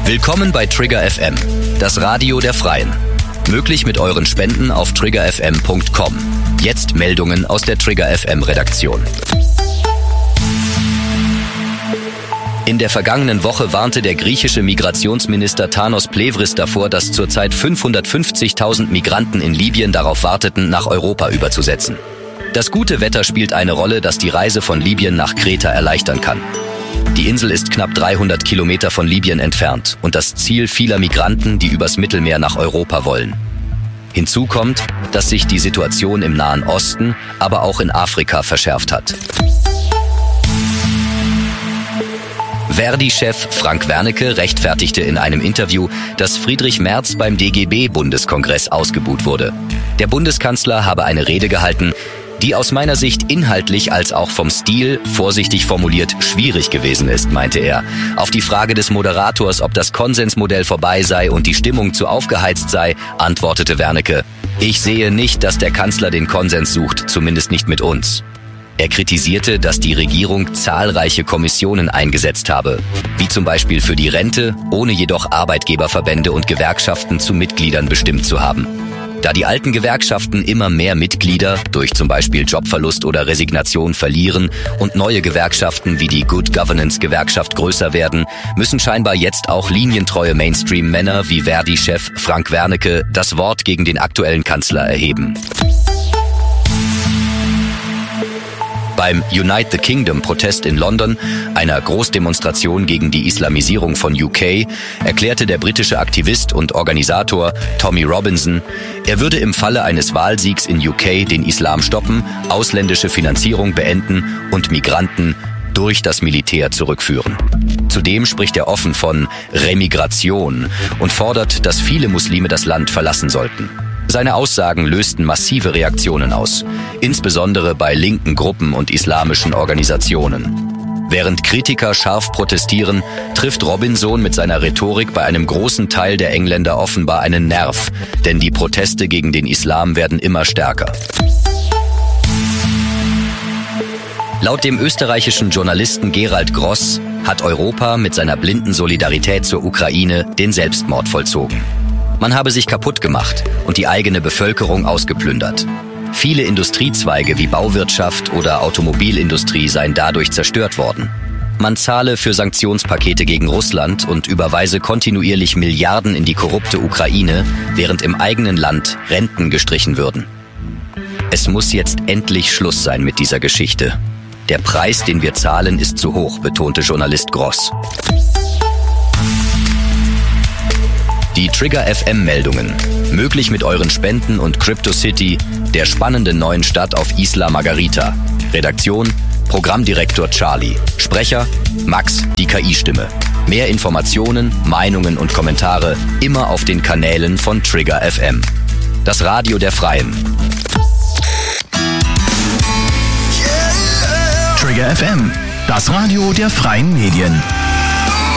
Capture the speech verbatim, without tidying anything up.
Willkommen bei Trigger F M, das Radio der Freien. Möglich mit euren Spenden auf trigger f m punkt com. Jetzt Meldungen aus der Trigger F M Redaktion. In der vergangenen Woche warnte der griechische Migrationsminister Tanos Plevris davor, dass zurzeit fünfhundertfünfzigtausend Migranten in Libyen darauf warteten, nach Europa überzusetzen. Das gute Wetter spielt eine Rolle, das die Reise von Libyen nach Kreta erleichtern kann. Die Insel ist knapp dreihundert Kilometer von Libyen entfernt und das Ziel vieler Migranten, die übers Mittelmeer nach Europa wollen. Hinzu kommt, dass sich die Situation im Nahen Osten, aber auch in Afrika verschärft hat. Verdi-Chef Frank Wernicke rechtfertigte in einem Interview, dass Friedrich Merz beim D G B-Bundeskongress ausgebuht wurde. Der Bundeskanzler habe eine Rede gehalten, die aus meiner Sicht inhaltlich als auch vom Stil, vorsichtig formuliert, schwierig gewesen ist, meinte er. Auf die Frage des Moderators, ob das Konsensmodell vorbei sei und die Stimmung zu aufgeheizt sei, antwortete Wernicke: Ich sehe nicht, dass der Kanzler den Konsens sucht, zumindest nicht mit uns. Er kritisierte, dass die Regierung zahlreiche Kommissionen eingesetzt habe, wie zum Beispiel für die Rente, ohne jedoch Arbeitgeberverbände und Gewerkschaften zu Mitgliedern bestimmt zu haben. Da die alten Gewerkschaften immer mehr Mitglieder durch zum Beispiel Jobverlust oder Resignation verlieren und neue Gewerkschaften wie die Good Governance Gewerkschaft größer werden, müssen scheinbar jetzt auch linientreue Mainstream-Männer wie Verdi-Chef Frank Wernicke das Wort gegen den aktuellen Kanzler erheben. Beim Unite the Kingdom-Protest in London, einer Großdemonstration gegen die Islamisierung von U K, erklärte der britische Aktivist und Organisator Tommy Robinson, er würde im Falle eines Wahlsiegs in U K den Islam stoppen, ausländische Finanzierung beenden und Migranten durch das Militär zurückführen. Zudem spricht er offen von Remigration und fordert, dass viele Muslime das Land verlassen sollten. Seine Aussagen lösten massive Reaktionen aus, insbesondere bei linken Gruppen und islamischen Organisationen. Während Kritiker scharf protestieren, trifft Robinson mit seiner Rhetorik bei einem großen Teil der Engländer offenbar einen Nerv, denn die Proteste gegen den Islam werden immer stärker. Laut dem österreichischen Journalisten Gerald Gross hat Europa mit seiner blinden Solidarität zur Ukraine den Selbstmord vollzogen. Man habe sich kaputt gemacht und die eigene Bevölkerung ausgeplündert. Viele Industriezweige wie Bauwirtschaft oder Automobilindustrie seien dadurch zerstört worden. Man zahle für Sanktionspakete gegen Russland und überweise kontinuierlich Milliarden in die korrupte Ukraine, während im eigenen Land Renten gestrichen würden. Es muss jetzt endlich Schluss sein mit dieser Geschichte. Der Preis, den wir zahlen, ist zu hoch, betonte Journalist Gross. Die Trigger F M-Meldungen. Möglich mit euren Spenden und CryptoCity, der spannenden neuen Stadt auf Isla Margarita. Redaktion: Programmdirektor Charlie. Sprecher: Max, die K I-Stimme. Mehr Informationen, Meinungen und Kommentare immer auf den Kanälen von Trigger F M. Das Radio der Freien. Trigger F M, das Radio der Freien Medien.